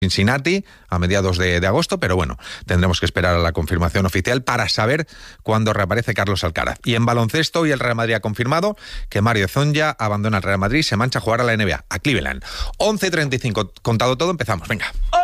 Cincinnati a mediados de agosto, pero bueno, tendremos que esperar a la confirmación oficial para saber cuándo reaparece Carlos Alcaraz. Y en baloncesto, hoy el Real Madrid ha confirmado que Mario Zonja abandona el Real Madrid y se marcha a jugar a la NBA, a Cleveland. 11:35, contado todo, empezamos, venga.